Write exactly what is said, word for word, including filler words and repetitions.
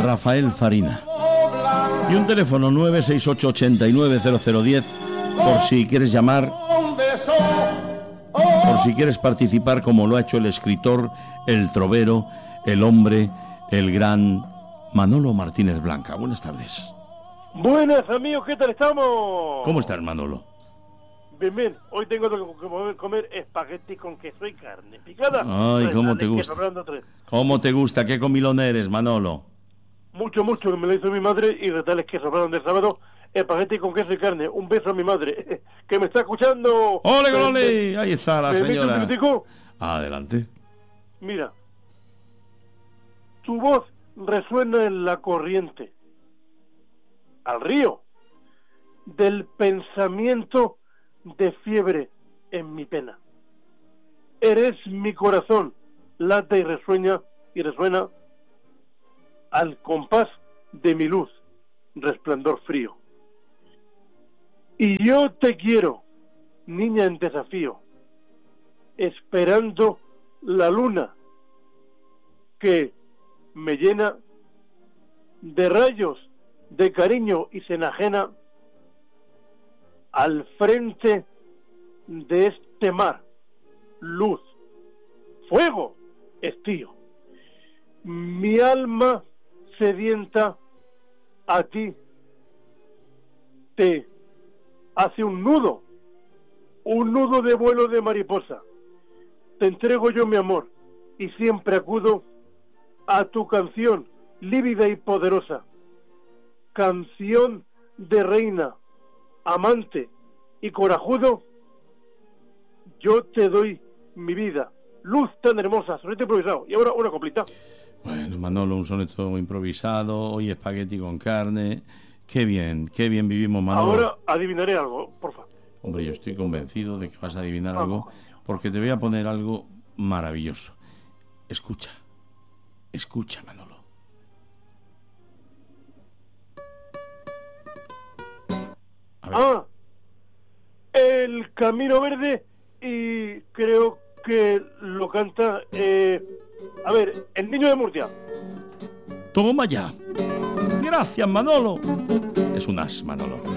Rafael Farina. Y un teléfono nueve seis ocho ocho nueve cero cero uno cero por si quieres llamar, por si quieres participar como lo ha hecho el escritor, el trovero, el hombre, el gran Manolo Martínez Blanca. Buenas tardes. Buenas, amigos, ¿qué tal estamos? ¿Cómo estás, Manolo? Bien, bien. Hoy tengo que comer espagueti con queso y carne picada. Ay, tres, ¿cómo tres, te gusta? tres. ¿Cómo te gusta? ¿Qué comilón eres, Manolo? Mucho, mucho, me lo hizo mi madre y retales que sobraron del sábado, espagueti con queso y carne. Un beso a mi madre, que me está escuchando. ¡Ole, ole! Ahí está la señora. ¿Me permite? Adelante. Mira, tu voz resuena en la corriente, al río, del pensamiento de fiebre en mi pena. Eres mi corazón, late y resuena, y resuena al compás de mi luz, resplandor frío. Y yo te quiero, niña en desafío, esperando la luna que me llena de rayos de cariño y se enajena al frente de este mar, luz, fuego, estío. Mi alma sedienta a ti te hace un nudo, un nudo de vuelo de mariposa. Te entrego yo mi amor y siempre acudo a tu canción lívida y poderosa, canción de reina, amante y corajudo. Yo te doy mi vida, luz tan hermosa, soneto improvisado. Y ahora una coplita. Bueno, Manolo, un soneto improvisado, hoy espagueti con carne. Qué bien, qué bien vivimos, Manolo. Ahora adivinaré algo, por favor. Hombre, yo estoy convencido de que vas a adivinar algo, porque te voy a poner algo maravilloso. Escucha, escucha, Manolo. A ver. Ah, El Camino Verde, y creo que lo canta, eh, a ver, El Niño de Murcia. Toma ya. Gracias, Manolo. Es un as, Manolo.